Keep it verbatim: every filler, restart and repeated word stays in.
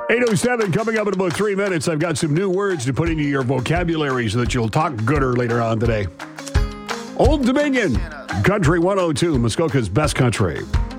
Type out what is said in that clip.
eight oh seven coming up in about three minutes. I've got some new words to put into your vocabulary so that you'll talk gooder later on today. Old Dominion, Country one oh two, Muskoka's best country.